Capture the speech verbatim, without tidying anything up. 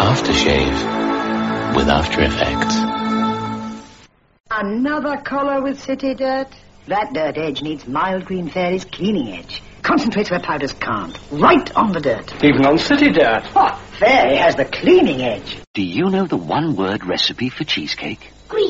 Aftershave with After Effects. Another collar with city dirt? That dirt edge needs Mild Green Fairy's cleaning edge. Concentrates where powders can't. Right on the dirt. Even on city dirt. Oh, Fairy has the cleaning edge. Do you know the one-word recipe for cheesecake? Green